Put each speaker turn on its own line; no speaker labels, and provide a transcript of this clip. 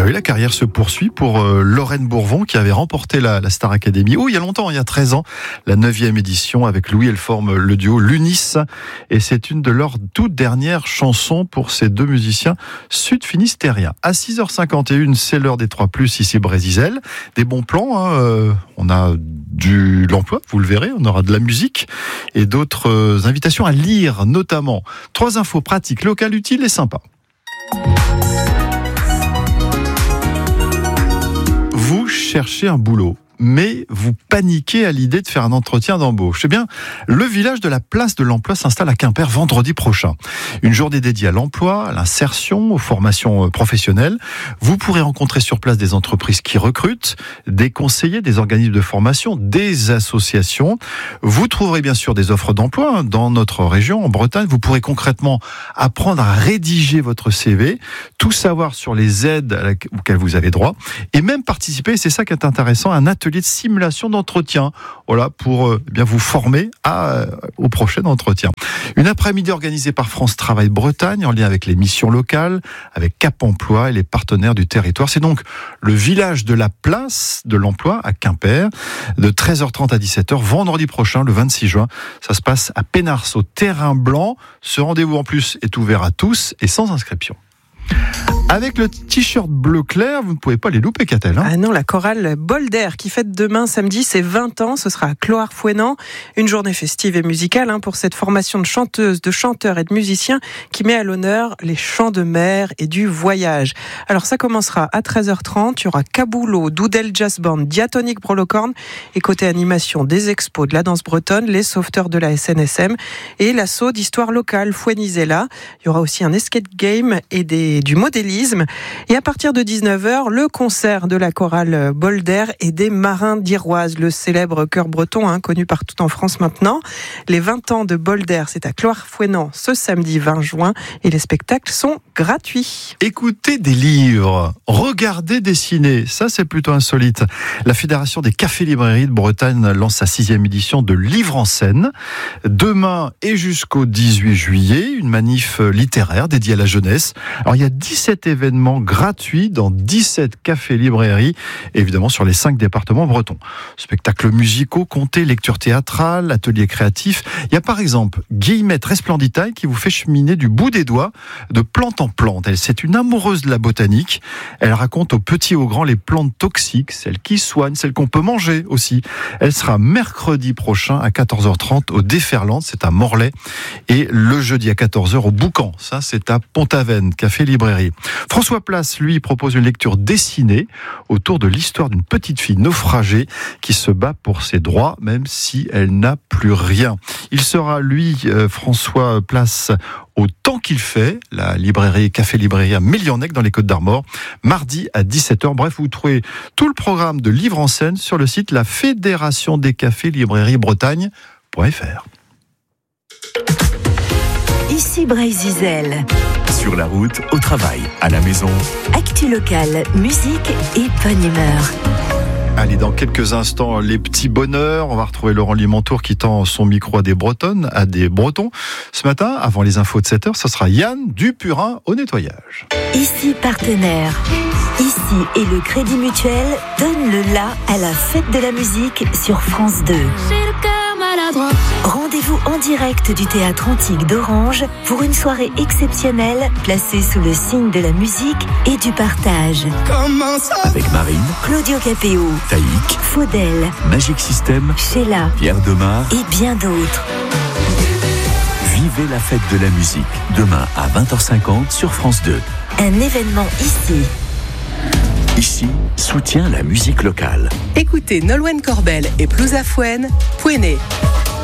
oui, la carrière se poursuit pour Lorraine Bourvon qui avait remporté la Star Academy. Il y a longtemps, il y a 13 ans, la 9e édition avec Louis. Elle forme le duo Lunis et c'est une de leurs toutes dernières chansons pour ces deux musiciens sud-finistériens. À 6h51, c'est l'heure des 3+, ici Brésil. Des bons plans, on a de l'emploi, vous le verrez, on aura de la musique et d'autres invitations à lire, notamment 3 infos pratiques, locales, utiles et sympas. Vous cherchez un boulot, mais vous paniquez à l'idée de faire un entretien d'embauche. Eh bien, le village de la Place de l'Emploi s'installe à Quimper vendredi prochain. Une journée dédiée à l'emploi, à l'insertion, aux formations professionnelles. Vous pourrez rencontrer sur place des entreprises qui recrutent, des conseillers, des organismes de formation, des associations. Vous trouverez bien sûr des offres d'emploi dans notre région, en Bretagne. Vous pourrez concrètement apprendre à rédiger votre CV, tout savoir sur les aides auxquelles vous avez droit, et même participer, c'est ça qui est intéressant, à un atelier de simulation d'entretien, voilà, pour bien vous former au prochain entretien. Une après-midi organisée par France Travail Bretagne en lien avec les missions locales, avec Cap Emploi et les partenaires du territoire. C'est donc le village de la Place de l'Emploi à Quimper, de 13h30 à 17h, vendredi prochain, le 26 juin. Ça se passe à Pénars au Terrain Blanc. Ce rendez-vous en plus est ouvert à tous et sans inscription. Avec le t-shirt bleu clair, vous ne pouvez pas les louper, Catel.
Ah non, la chorale Bolder qui fête demain samedi ses 20 ans, ce sera à Clohars-Fouesnant. Une journée festive et musicale pour cette formation de chanteuses, de chanteurs et de musiciens qui met à l'honneur les chants de mer et du voyage. Alors ça commencera à 13h30, il y aura Kaboulot, Doudel Jazz Band, Diatonique Brolocorne et côté animation des expos de la danse bretonne, les sauveteurs de la SNSM et l'assaut d'histoire locale Fouenizela. Il y aura aussi un escape game et du modélisme. Et à partir de 19h, le concert de la chorale Bolder et des Marins d'Iroise, le célèbre chœur breton connu partout en France maintenant. Les 20 ans de Bolder, c'est à Clohars-Fouesnant ce samedi 20 juin et les spectacles sont gratuits.
Écoutez des livres, regardez des ciné, ça c'est plutôt insolite. La Fédération des cafés-librairies de Bretagne lance sa 6e édition de Livre en scène. Demain et jusqu'au 18 juillet, une manif littéraire dédiée à la jeunesse. Alors il y a 17 événements gratuits dans 17 cafés-librairies, évidemment sur les 5 départements bretons. Spectacles musicaux, contés, lectures théâtrales, ateliers créatifs. Il y a par exemple Guillemette Resplenditaille qui vous fait cheminer du bout des doigts de plante en plante. C'est une amoureuse de la botanique. Elle raconte aux petits et aux grands les plantes toxiques, celles qui soignent, celles qu'on peut manger aussi. Elle sera mercredi prochain à 14h30 au Déferlante, c'est à Morlaix, et le jeudi à 14h au Boucan, ça c'est à Pont-Aven, café-librairie. François Place, lui, propose une lecture dessinée autour de l'histoire d'une petite fille naufragée qui se bat pour ses droits, même si elle n'a plus rien. Il sera, lui, François Place, au Temps qu'il fait, la librairie café-librairie à Millionec dans les Côtes-d'Armor, mardi à 17h. Bref, vous trouvez tout le programme de Livre en scène sur le site la Fédération des cafés-librairies Bretagne.fr.
Ici Brésil.
Sur la route, au travail, à la maison.
Actu locale, musique et bonne humeur.
Allez, dans quelques instants, les petits bonheurs. On va retrouver Laurent Limantour qui tend son micro à des Bretonnes, à des Bretons. Ce matin, avant les infos de 7h, ce sera Yann Dupurin au nettoyage.
Ici partenaire. Ici et le Crédit Mutuel donne le la à la fête de la musique sur France 2. Rendez-vous en direct du Théâtre Antique d'Orange pour une soirée exceptionnelle placée sous le signe de la musique et du partage.
Avec Marine,
Claudio Capéo,
Taïk,
Faudel,
Magic System,
Sheila,
Pierre Demar
et bien d'autres.
Vivez la fête de la musique demain à 20h50 sur France 2.
Un événement ici.
Ici, soutient la musique locale.
Écoutez Nolwenn Corbel et Plouzafouen, Pouéné.